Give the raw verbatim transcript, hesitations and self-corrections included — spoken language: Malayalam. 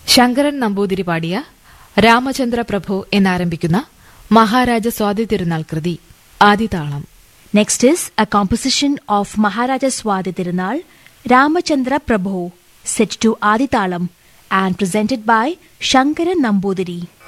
ശങ്കരൻ നമ്പൂതിരി പാടിയ രാമചന്ദ്ര പ്രഭു എന്നാരംഭിക്കുന്ന മഹാരാജ സ്വാതി തിരുനാൾ കൃതി ആദിതാളം. Next is a composition of Maharaja Swati Tirunal, Ramachandra Prabhu, set to Adithalam and presented by Shankaran Nambudiri.